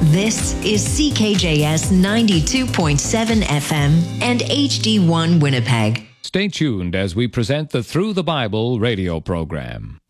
This is CKJS 92.7 FM and HD1 Winnipeg. Stay tuned as we present the Through the Bible radio program.